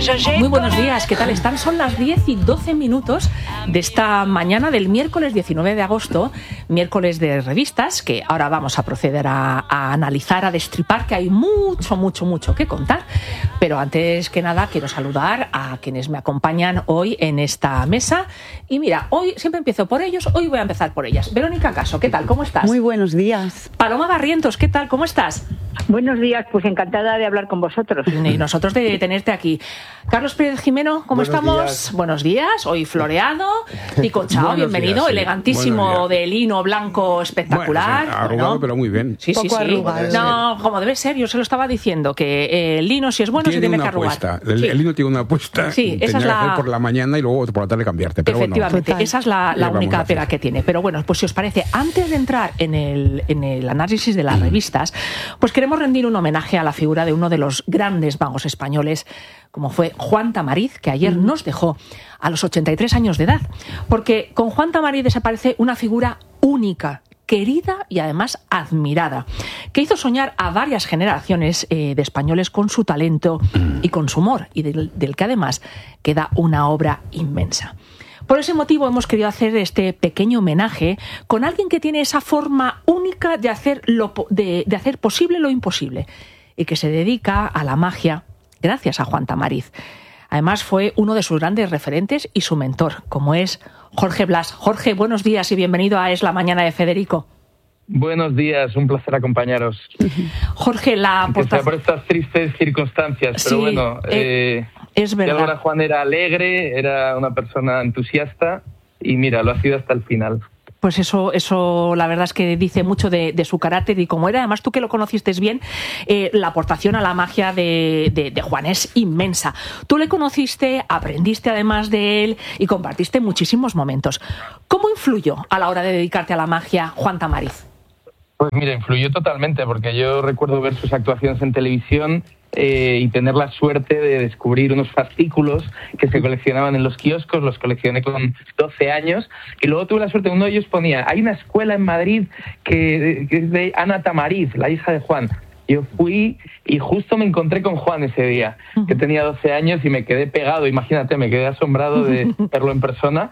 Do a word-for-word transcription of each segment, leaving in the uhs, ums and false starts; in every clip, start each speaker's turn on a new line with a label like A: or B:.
A: Muy buenos días, ¿qué tal están? Son las diez y doce minutos de esta mañana del miércoles diecinueve de agosto, miércoles de revistas, que ahora vamos a proceder a, a analizar, a destripar, que hay mucho, mucho, mucho que contar. Pero antes que nada quiero saludar a quienes me acompañan hoy en esta mesa. Y mira, hoy siempre empiezo por ellos, hoy voy a empezar por ellas. Verónica Caso, ¿qué tal? ¿Cómo estás?
B: Muy buenos días.
A: Paloma Barrientos, ¿qué tal? ¿Cómo estás?
C: Buenos días, pues encantada de hablar con vosotros.
A: Y nosotros de tenerte aquí. Carlos Pérez Jimeno, ¿cómo Buenos estamos? Días. Buenos días, hoy floreado. Pico Chao, bienvenido, días, sí. Elegantísimo, de lino blanco espectacular.
D: Bueno, arrugado, bueno, pero muy bien.
A: Sí, sí,
B: Poco
A: sí.
B: Arrugado.
A: No, como debe ser, yo se lo estaba diciendo, que el lino, si es bueno,
D: tiene
A: se tiene
D: una
A: que arrugar.
D: Apuesta. El, sí. el lino tiene una apuesta.
A: Sí, esa es la...
D: que hacer por la mañana y luego por la tarde cambiarte. Pero
A: efectivamente,
D: bueno,
A: esa es la, la única pega que tiene. Pero bueno, pues si os parece, antes de entrar en el, en el análisis de las revistas, pues queremos rendir un homenaje a la figura de uno de los grandes magos españoles, como fue Juan Tamariz, que ayer nos dejó a los ochenta y tres años de edad. Porque con Juan Tamariz desaparece una figura única, querida y además admirada, que hizo soñar a varias generaciones eh, de españoles con su talento y con su humor, y del, del que además queda una obra inmensa. Por ese motivo hemos querido hacer este pequeño homenaje con alguien que tiene esa forma única de hacer, lo, de, de hacer posible lo imposible, y que se dedica a la magia gracias a Juan Tamariz. Además fue uno de sus grandes referentes y su mentor, como es Jorge Blas. Jorge, buenos días y bienvenido a Es la Mañana de Federico.
E: Buenos días, un placer acompañaros.
A: Jorge, la
E: aportación... por estas tristes circunstancias, pero
A: sí,
E: bueno...
A: Eh, eh, es verdad.
E: Ahora Juan era alegre, era una persona entusiasta y mira, lo ha sido hasta el final.
A: Pues eso, eso la verdad es que dice mucho de, de su carácter y cómo era. Además, tú que lo conociste bien, eh, la aportación a la magia de, de, de Juan es inmensa. Tú le conociste, aprendiste además de él y compartiste muchísimos momentos. ¿Cómo influyó a la hora de dedicarte a la magia Juan Tamariz?
E: Pues mira, influyó totalmente, porque yo recuerdo ver sus actuaciones en televisión eh, y tener la suerte de descubrir unos fascículos que se coleccionaban en los kioscos, los coleccioné con doce años, y luego tuve la suerte, uno de ellos ponía, hay una escuela en Madrid que, que es de Ana Tamariz, la hija de Juan. Yo fui y justo me encontré con Juan ese día, que tenía doce años y me quedé pegado, imagínate, me quedé asombrado de verlo en persona.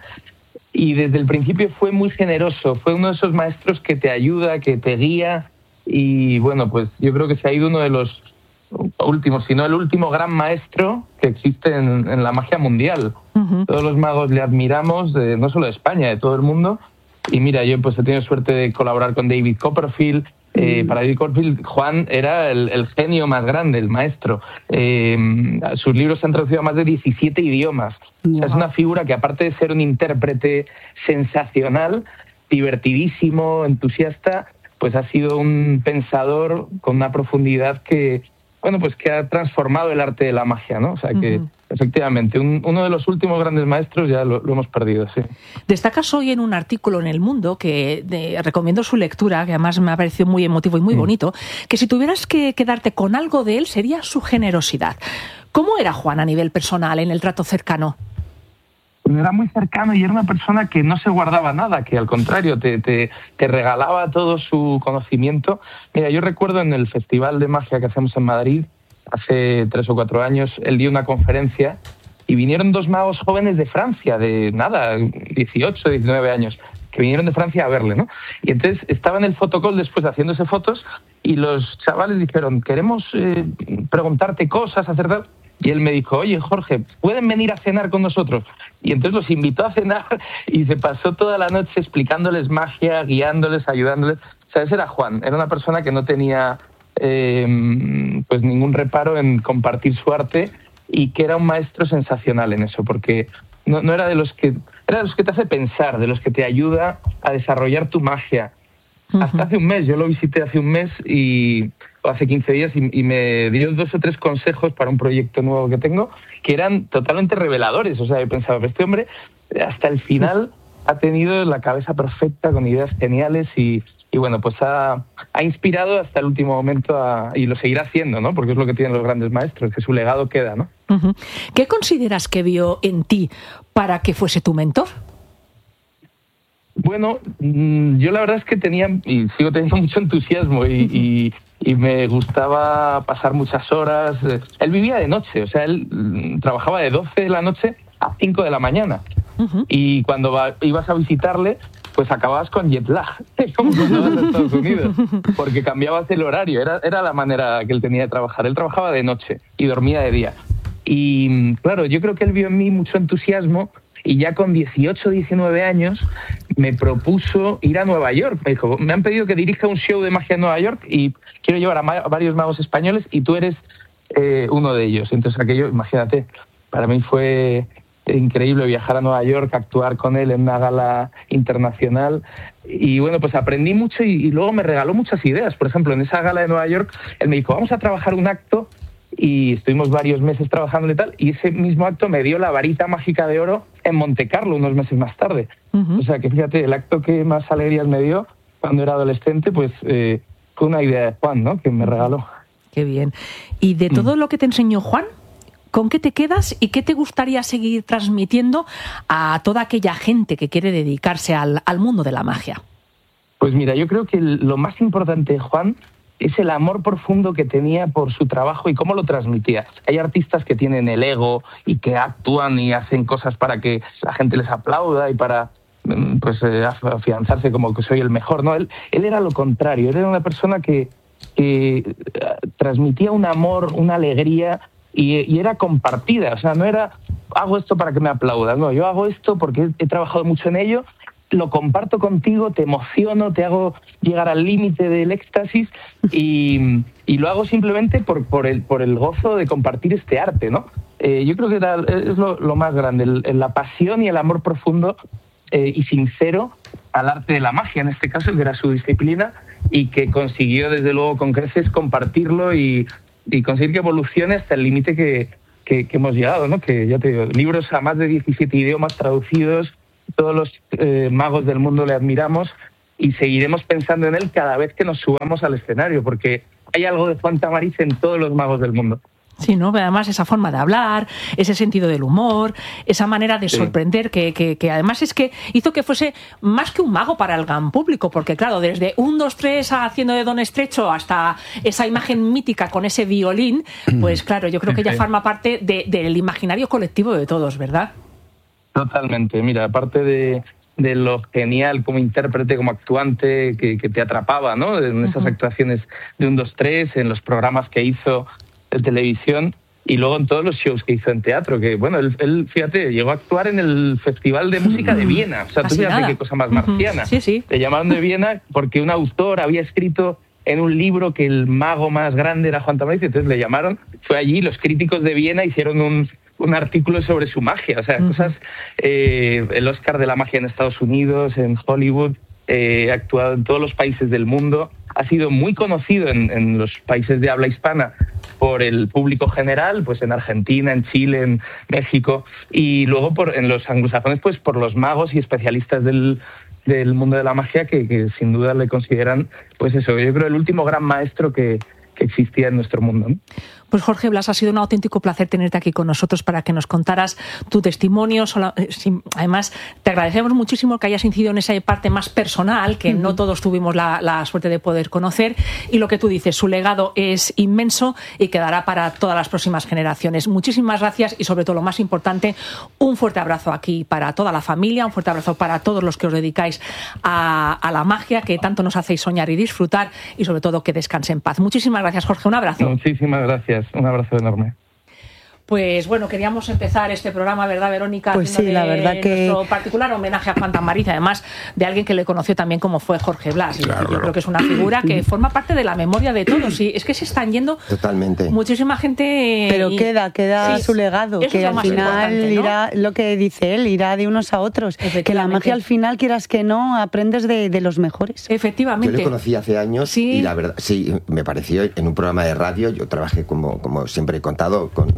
E: Y desde el principio fue muy generoso, fue uno de esos maestros que te ayuda, que te guía, y bueno, pues yo creo que se ha ido uno de los últimos, si no el último gran maestro que existe en, en la magia mundial. Uh-huh. Todos los magos le admiramos, de, no solo de España, de todo el mundo, y mira, yo pues he tenido suerte de colaborar con David Copperfield. Eh, para David Copperfield, Juan era el, el genio más grande, el maestro. Eh, sus libros se han traducido a más de diecisiete idiomas. Wow. O sea, es una figura que, aparte de ser un intérprete sensacional, divertidísimo, entusiasta, pues ha sido un pensador con una profundidad que, bueno, pues que ha transformado el arte de la magia, ¿no? O sea que... Uh-huh. Efectivamente, un, uno de los últimos grandes maestros ya lo, lo hemos perdido, sí.
A: Destacas hoy en un artículo en El Mundo, que de, recomiendo su lectura, que además me ha parecido muy emotivo y muy mm. bonito, que si tuvieras que quedarte con algo de él sería su generosidad. ¿Cómo era Juan a nivel personal, en el trato cercano?
E: Era muy cercano y era una persona que no se guardaba nada, que al contrario te, te, te regalaba todo su conocimiento. Mira, yo recuerdo en el Festival de Magia que hacemos en Madrid, hace tres o cuatro años, él dio una conferencia y vinieron dos magos jóvenes de Francia, de nada, dieciocho, diecinueve años, que vinieron de Francia a verle, ¿no? Y entonces estaba en el fotocall después haciéndose fotos y los chavales dijeron, queremos eh, preguntarte cosas, hacer tal. Y él me dijo, oye, Jorge, ¿pueden venir a cenar con nosotros? Y entonces los invitó a cenar y se pasó toda la noche explicándoles magia, guiándoles, ayudándoles. O sea, ese era Juan, era una persona que no tenía... Eh, pues ningún reparo en compartir su arte y que era un maestro sensacional en eso, porque no, no era de los que era de los que te hace pensar, de los que te ayuda a desarrollar tu magia. Uh-huh. Hasta hace un mes, yo lo visité hace un mes y o hace quince días y, y me dio dos o tres consejos para un proyecto nuevo que tengo que eran totalmente reveladores. O sea, he pensado, este hombre hasta el final ha tenido la cabeza perfecta con ideas geniales y Y bueno, pues ha, ha inspirado hasta el último momento a, y lo seguirá haciendo, ¿no? Porque es lo que tienen los grandes maestros, que su legado queda, ¿no?
A: Uh-huh. ¿Qué consideras que vio en ti para que fuese tu mentor?
E: Bueno, yo la verdad es que tenía y sigo teniendo mucho entusiasmo y, y, y me gustaba pasar muchas horas. Él vivía de noche, o sea, él trabajaba de doce de la noche a cinco de la mañana. Uh-huh. Y cuando va, ibas a visitarle, pues acababas con jet lag, como cuando vas a Estados Unidos, porque cambiabas el horario. Era, era la manera que él tenía de trabajar. Él trabajaba de noche y dormía de día. Y claro, yo creo que él vio en mí mucho entusiasmo. Y ya con dieciocho, diecinueve años me propuso ir a Nueva York. Me dijo, me han pedido que dirija un show de magia en Nueva York y quiero llevar a, ma- a varios magos españoles y tú eres eh, uno de ellos. Entonces aquello, imagínate, para mí fue increíble viajar a Nueva York, actuar con él en una gala internacional. Y bueno, pues aprendí mucho y, y luego me regaló muchas ideas. Por ejemplo, en esa gala de Nueva York, él me dijo, vamos a trabajar un acto. Y estuvimos varios meses trabajando y tal, y ese mismo acto me dio la varita mágica de oro en Montecarlo unos meses más tarde. Uh-huh. O sea que fíjate, el acto que más alegrías me dio cuando era adolescente, pues eh, fue una idea de Juan, ¿no?, que me regaló.
A: Qué bien. Y de todo mm. lo que te enseñó Juan, ¿con qué te quedas y qué te gustaría seguir transmitiendo a toda aquella gente que quiere dedicarse al, al mundo de la magia?
E: Pues mira, yo creo que lo más importante de Juan es el amor profundo que tenía por su trabajo y cómo lo transmitía. Hay artistas que tienen el ego y que actúan y hacen cosas para que la gente les aplauda y para pues eh, afianzarse como que soy el mejor. No, él, él era lo contrario. Él era una persona que, que transmitía un amor, una alegría y, y era compartida. O sea, no era hago esto para que me aplaudan. No, yo hago esto porque he, he trabajado mucho en ello, lo comparto contigo, te emociono, te hago llegar al límite del éxtasis y, y lo hago simplemente por, por, el, por el gozo de compartir este arte, ¿no? Eh, yo creo que era, es lo, lo más grande, el, el, la pasión y el amor profundo eh, y sincero al arte de la magia, en este caso, que era su disciplina, y que consiguió, desde luego, con creces compartirlo y, y conseguir que evolucione hasta el límite que, que, que hemos llegado, ¿no? Que ya te digo, libros a más de diecisiete idiomas traducidos, todos los eh, magos del mundo le admiramos y seguiremos pensando en él cada vez que nos subamos al escenario, porque hay algo de Juan Tamariz en todos los magos del mundo.
A: Sí, ¿no? Además, esa forma de hablar, ese sentido del humor, esa manera de sorprender, sí. que, que, que además es que hizo que fuese más que un mago para el gran público, porque claro, desde un, dos, tres haciendo de Don Estrecho hasta esa imagen mítica con ese violín, pues claro, yo creo que ya forma parte de, del imaginario colectivo de todos, ¿verdad?
E: Totalmente. Mira, aparte de, de lo genial como intérprete, como actuante, que, que te atrapaba, ¿no? En esas uh-huh. actuaciones de un, dos, tres, en los programas que hizo de televisión y luego en todos los shows que hizo en teatro, que bueno, él, él fíjate, llegó a actuar en el Festival de Música de Viena. O sea, tú fíjate qué cosa más marciana.
A: Uh-huh. Sí, sí.
E: Le llamaron de Viena porque un autor había escrito en un libro que el mago más grande era Juan Tamariz, entonces le llamaron, fue allí, los críticos de Viena hicieron un un artículo sobre su magia, o sea, uh-huh. cosas, eh, el Oscar de la magia en Estados Unidos, en Hollywood, eh, ha actuado en todos los países del mundo, ha sido muy conocido en, en los países de habla hispana por el público general, pues en Argentina, en Chile, en México, y luego por en los anglosajones, pues por los magos y especialistas del, del mundo de la magia que, que sin duda le consideran, pues eso, yo creo el último gran maestro que, que existía en nuestro mundo, ¿no?
A: Pues Jorge Blas, ha sido un auténtico placer tenerte aquí con nosotros para que nos contaras tu testimonio. Además, te agradecemos muchísimo que hayas incidido en esa parte más personal, que uh-huh. no todos tuvimos la, la suerte de poder conocer. Y lo que tú dices, su legado es inmenso y quedará para todas las próximas generaciones. Muchísimas gracias y, sobre todo, lo más importante, un fuerte abrazo aquí para toda la familia, un fuerte abrazo para todos los que os dedicáis a, a la magia, que tanto nos hacéis soñar y disfrutar, y, sobre todo, que descanse en paz. Muchísimas gracias, Jorge. Un abrazo.
E: Muchísimas gracias. Un abrazo enorme.
A: Pues bueno, queríamos empezar este programa, ¿verdad, Verónica?
B: Pues sí, la verdad que...
A: nuestro particular homenaje a Juan Tamariz, además de alguien que le conoció también como fue Jorge Blas. Y claro, yo claro. creo que es una figura que forma parte de la memoria de todos. Y es que se están yendo
B: totalmente
A: muchísima gente...
B: Pero y... queda, queda sí, su legado, que al final, ¿no?, irá, lo que dice él, irá de unos a otros. Que la magia al final, quieras que no, aprendes de, de los mejores.
A: Efectivamente.
F: Yo le conocí hace años sí. y la verdad, sí, me pareció en un programa de radio, yo trabajé como, como siempre he contado, con, con una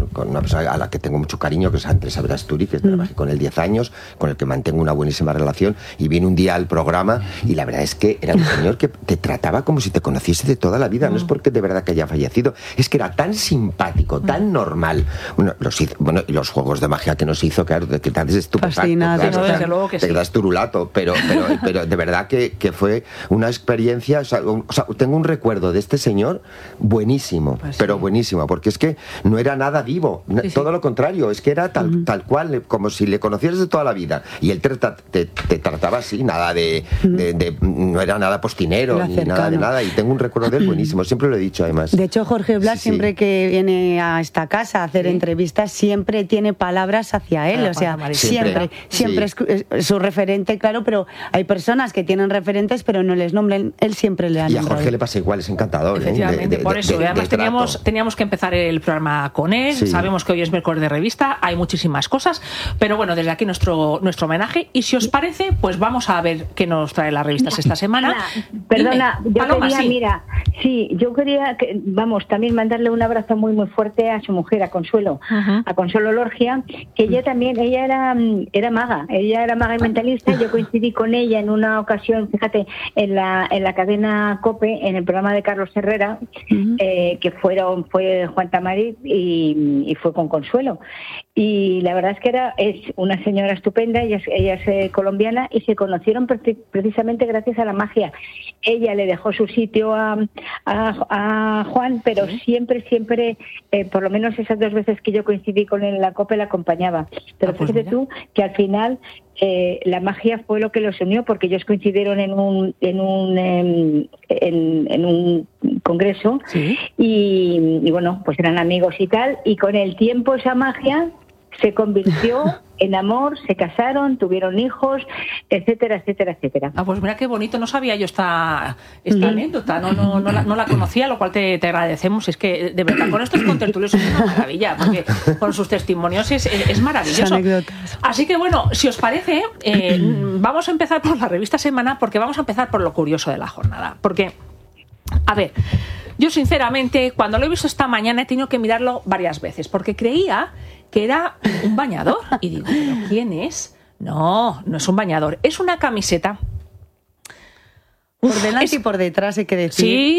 F: persona a la que tengo mucho cariño, que es Andrés Aberasturi, que trabajé mm. con él diez años, con el que mantengo una buenísima relación, y vino un día al programa y la verdad es que era un señor que te trataba como si te conociese de toda la vida, mm. no es porque de verdad que haya fallecido, es que era tan simpático, mm. tan normal. Bueno, los, hizo, bueno, y los juegos de magia que nos hizo, claro, que te haces estupefacto, claro,
A: no, desde luego que
F: te
A: sí.
F: quedas turulato, pero, pero, pero de verdad que, que fue una experiencia, o sea, un, o sea, tengo un recuerdo de este señor buenísimo, pues sí. pero buenísimo, porque es que no era nada vivo, sí, todo sí. lo contrario, es que era tal, uh-huh. tal cual, como si le conocieras de toda la vida, y él te, te, te trataba así, nada de, uh-huh. de, de, no era nada postinero, ni nada de nada, y tengo un recuerdo de él buenísimo, siempre lo he dicho además.
B: De hecho, Jorge Blas, sí, siempre sí. que viene a esta casa a hacer sí. entrevistas, siempre tiene palabras hacia él, ah, o sea, siempre, siempre, siempre sí. es, es su referente, claro, pero hay personas que tienen referentes, pero no les nombran, él siempre le ha nombrado.
F: Y a Jorge le pasa igual, es encantador.
A: Efectivamente,
F: ¿eh? de, de,
A: por eso.
F: De, de,
A: además teníamos, teníamos que empezar el programa con él. Sí. Sabemos que hoy es miércoles de revista, hay muchísimas cosas, pero bueno, desde aquí nuestro nuestro homenaje. Y si os parece, pues vamos a ver qué nos trae las revistas esta semana.
C: Ana, perdona, Dime, yo Paloma, quería, sí. mira, sí, yo quería, que, vamos, también mandarle un abrazo muy muy fuerte a su mujer, a Consuelo, uh-huh. a Consuelo Lorgia, que ella también, ella era, era maga, ella era maga y mentalista. Yo coincidí con ella en una ocasión, fíjate, en la en la cadena COPE, en el programa de Carlos Herrera, uh-huh. eh, que fueron fue Juan Tamarit y, y fue con Consuelo. Y la verdad es que era es una señora estupenda, ella es, ella es eh, colombiana, y se conocieron pre- precisamente gracias a la magia. Ella le dejó su sitio a, a, a Juan, pero ¿sí? siempre, siempre, eh, por lo menos esas dos veces que yo coincidí con él en la COPE, la acompañaba. Pero ah, pues fíjate mira. tú que al final eh, la magia fue lo que los unió, porque ellos coincidieron en un en un en, en, en un congreso ¿sí? y, y bueno, pues eran amigos y tal, y con el tiempo esa magia se convirtió en amor, se casaron, tuvieron hijos, etcétera, etcétera, etcétera.
A: Ah, pues mira qué bonito, no sabía yo esta, esta mm. anécdota, no, no, no, la, no la conocía, lo cual te, te agradecemos. Es que, de verdad, con estos contertulios es una maravilla, porque con sus testimonios es, es, es maravilloso. Así que bueno, si os parece, eh, vamos a empezar por la revista Semana, porque vamos a empezar por lo curioso de la jornada. Porque, a ver, yo sinceramente, cuando lo he visto esta mañana he tenido que mirarlo varias veces, porque creía que era un bañador. Y digo, ¿pero quién es? No, no es un bañador, es una camiseta.
B: Por delante Uf, es... y por detrás hay que decir.
A: Sí,